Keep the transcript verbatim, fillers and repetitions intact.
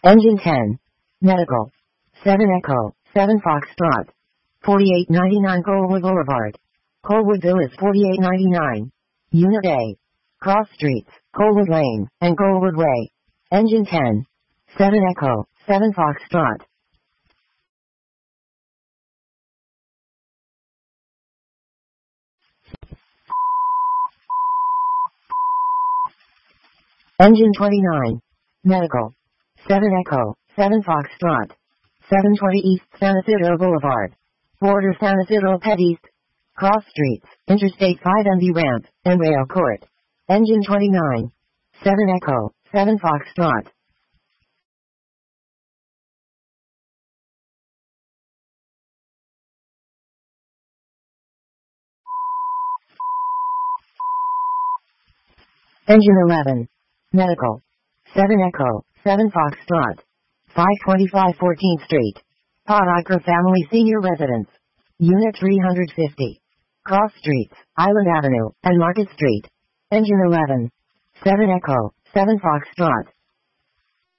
Engine ten. Medical. seven Echo, seven Foxtrot. forty-eight ninety-nine Colwood Boulevard. Colwood Villas forty-eight ninety-nine. Unit A. Cross Streets, Colwood Lane, and Colwood Way. Engine ten. seven Echo, seven Foxtrot. Engine twenty-nine. Medical. seven Echo, seven Foxtrot. seven twenty East San Isidro Boulevard. Border San Isidro Pet East. Cross Streets, Interstate five M V Ramp, and Rail Court. Engine twenty-nine. seven Echo, seven Foxtrot. Engine eleven. Medical. seven Echo, seven Foxtrot. five twenty-five fourteenth Street. Podagra Family Senior Residence. Unit three hundred fifty. Cross Streets, Island Avenue, and Market Street. Engine eleven. seven Echo, seven Foxtrot.